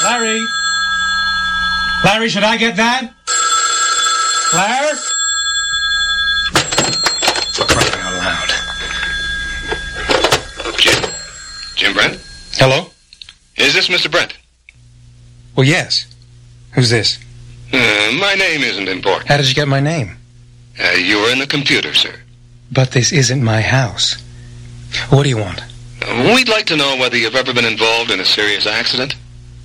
Larry? Larry, should I get that? Claire? For crying out loud. Jim Brent? Hello? Is this Mr. Brent? Well, yes. Who's this? My name isn't important. How did you get my name? You were in the computer, sir. But this isn't my house. What do you want? We'd like to know whether you've ever been involved in a serious accident.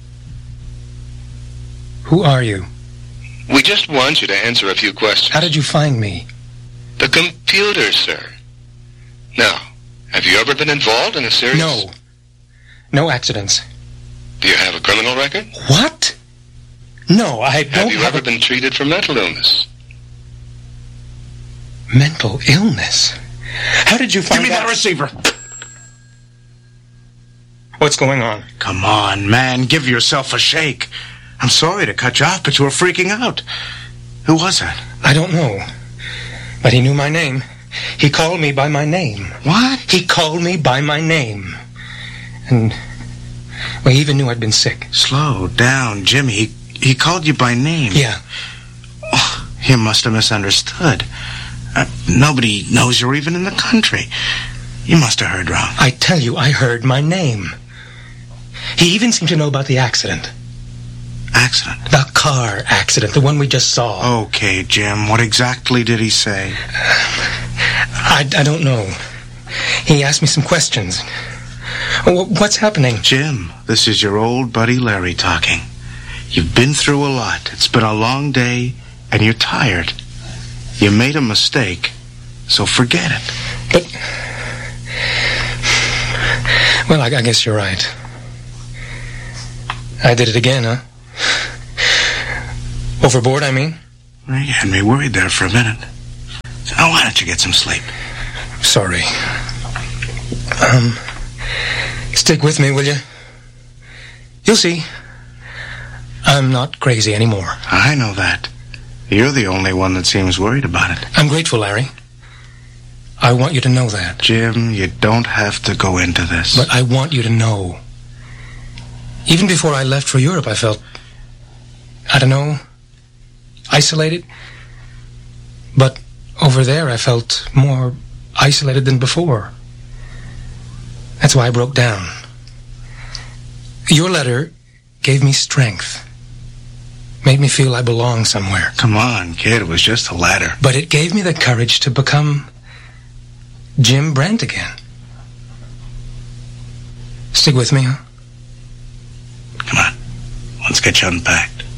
Who are you? We just want you to answer a few questions. How did you find me? The computer, sir. Now, have you ever been involved in a serious... No. No accidents. Do you have a criminal record? What? No, I don't Have you ever been treated for mental illness? Mental illness? How did you find Give me that receiver. What's going on? Come on, man. Give yourself a shake. I'm sorry to cut you off, but you were freaking out. Who was that? I don't know. But he knew my name. He called me by my name. What? He called me by my name. And, well, he even knew I'd been sick. Slow down, Jimmy. He called you by name. Yeah. Oh, you must have misunderstood. Nobody knows you're even in the country. You must have heard wrong. I tell you, I heard my name. He even seemed to know about the accident. Accident? The car accident, the one we just saw. Okay, Jim, what exactly did he say? I don't know. He asked me some questions. What's happening? Jim, this is your old buddy Larry talking. You've been through a lot. It's been a long day, and you're tired. You made a mistake, so forget it. But... well, I guess you're right. I did it again, huh? Overboard, I mean? You had me worried there for a minute. Now, why don't you get some sleep? Sorry. Stick with me, will you? You'll see. I'm not crazy anymore. I know that. You're the only one that seems worried about it. I'm grateful, Larry. I want you to know that. Jim, you don't have to go into this. But I want you to know. Even before I left for Europe, I felt, I don't know, isolated. But over there, I felt more isolated than before. That's why I broke down. Your letter gave me strength. Made me feel I belong somewhere. Come on, kid, it was just a letter. But it gave me the courage to become Jim Brent again. Stick with me, huh? Come on, let's get you unpacked.